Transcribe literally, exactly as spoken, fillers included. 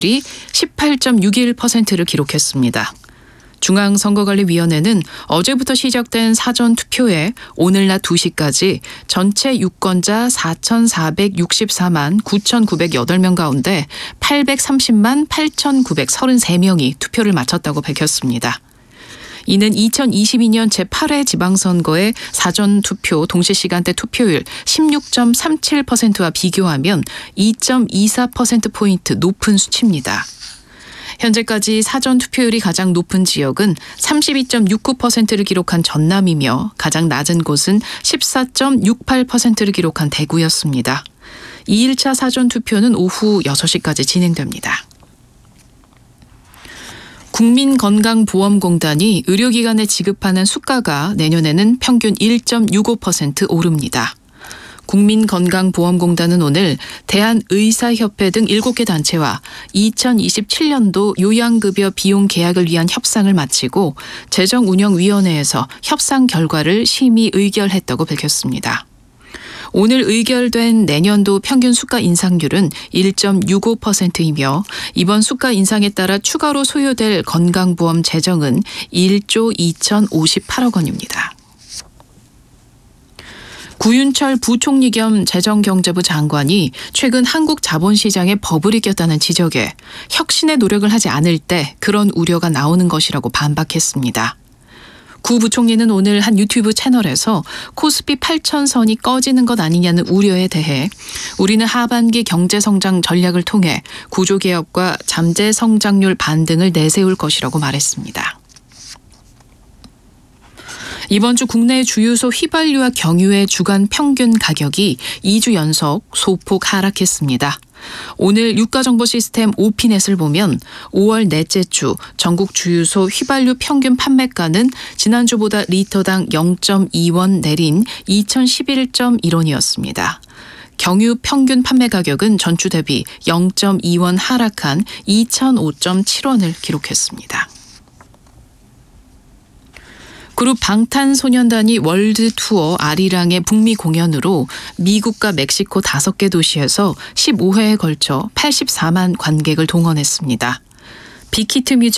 십팔 점 육일 퍼센트를 기록했습니다. 중앙선거관리위원회는 어제부터 시작된 사전투표에 오늘 낮 두 시까지 전체 유권자 사천사백육십사만 구천구백팔 명 가운데 팔백삼십만 팔천구백삼십삼 명이 투표를 마쳤다고 밝혔습니다. 이는 이천이십이 년 제팔 회 지방선거의 사전투표 동시시간대 투표율 십육 점 삼칠 퍼센트와 비교하면 이 점 이사 퍼센트포인트 높은 수치입니다. 현재까지 사전투표율이 가장 높은 지역은 삼십이 점 육구 퍼센트를 기록한 전남이며 가장 낮은 곳은 십사 점 육팔 퍼센트를 기록한 대구였습니다. 이 일차 사전투표는 오후 여섯 시까지 진행됩니다. 국민건강보험공단이 의료기관에 지급하는 수가가 내년에는 평균 일 점 육오 퍼센트 오릅니다. 국민건강보험공단은 오늘 대한의사협회 등 일곱 개 단체와 이천이십칠 년도 요양급여 비용 계약을 위한 협상을 마치고 재정운영위원회에서 협상 결과를 심의 의결했다고 밝혔습니다. 오늘 의결된 내년도 평균 수가 인상률은 일 점 육오 퍼센트이며 이번 수가 인상에 따라 추가로 소요될 건강보험 재정은 일조 이천오십팔억 원입니다. 구윤철 부총리 겸 재정경제부 장관이 최근 한국 자본시장에 버블이 꼈다는 지적에 혁신의 노력을 하지 않을 때 그런 우려가 나오는 것이라고 반박했습니다. 구 부총리는 오늘 한 유튜브 채널에서 코스피 팔천 선이 꺼지는 것 아니냐는 우려에 대해 우리는 하반기 경제성장 전략을 통해 구조개혁과 잠재성장률 반등을 내세울 것이라고 말했습니다. 이번 주 국내 주유소 휘발유와 경유의 주간 평균 가격이 이 주 연속 소폭 하락했습니다. 오늘 유가정보시스템 오피넷을 보면 오월 넷째 주 전국 주유소 휘발유 평균 판매가는 지난주보다 리터당 영 점 이 원 내린 이천십일 점 일 원이었습니다. 경유 평균 판매 가격은 전주 대비 영 점 이 원 하락한 이천오 점 칠 원을 기록했습니다. 그룹 방탄소년단이 월드 투어 아리랑의 북미 공연으로 미국과 멕시코 다섯 개 도시에서 십오 회에 걸쳐 팔십사만 관객을 동원했습니다. 빅히트 뮤직